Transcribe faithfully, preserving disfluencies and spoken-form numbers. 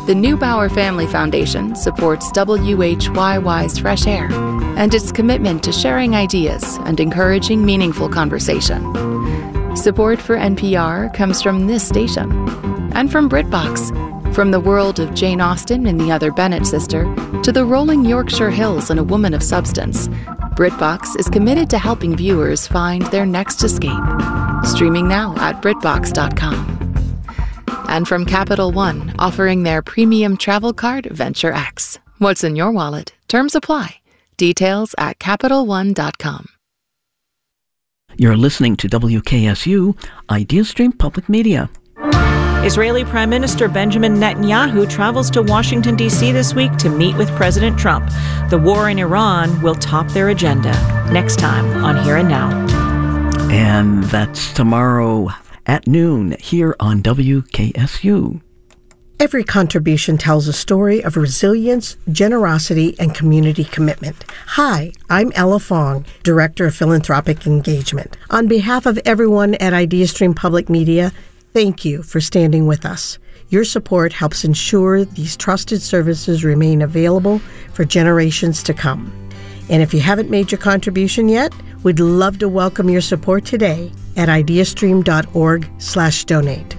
The Neubauer Family Foundation supports W H Y Y's Fresh Air and its commitment to sharing ideas and encouraging meaningful conversation. Support for N P R comes from this station and from BritBox, from the world of Jane Austen and the Other Bennet Sister to the rolling Yorkshire Hills and A Woman of Substance. BritBox is committed to helping viewers find their next escape. Streaming now at BritBox dot com. And from Capital One, offering their premium travel card, Venture X. What's in your wallet? Terms apply. Details at Capital One dot com. You're listening to W K S U, IdeaStream Public Media. Israeli Prime Minister Benjamin Netanyahu travels to Washington, D C this week to meet with President Trump. The war in Iran will top their agenda. Next time on Here and Now. And that's tomorrow at noon here on W K S U. Every contribution tells a story of resilience, generosity, and community commitment. Hi, I'm Ella Fong, Director of Philanthropic Engagement. On behalf of everyone at IdeaStream Public Media, thank you for standing with us. Your support helps ensure these trusted services remain available for generations to come. And if you haven't made your contribution yet, we'd love to welcome your support today at ideastream dot org slash donate.